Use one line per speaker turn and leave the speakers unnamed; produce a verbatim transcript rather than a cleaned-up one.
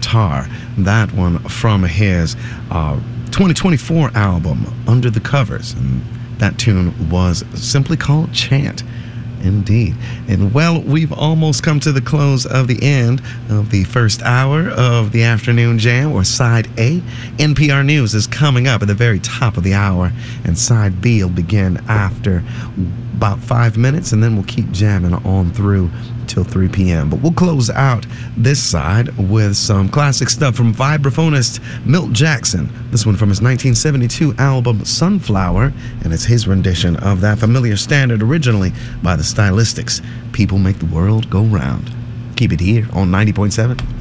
Guitar. That one from his uh, twenty twenty-four album, Under the Covers. And that tune was simply called Chant. Indeed. And well, we've almost come to the close of the end of the first hour of the Afternoon Jam, or Side A. N P R News is coming up at the very top of the hour, and Side B will begin after about five minutes, and then we'll keep jamming on through till three p.m. But we'll close out this side with some classic stuff from vibraphonist Milt Jackson. This one from his nineteen seventy-two album Sunflower, and it's his rendition of that familiar standard originally by the Stylistics, People Make the World Go Round. Keep it here on ninety point seven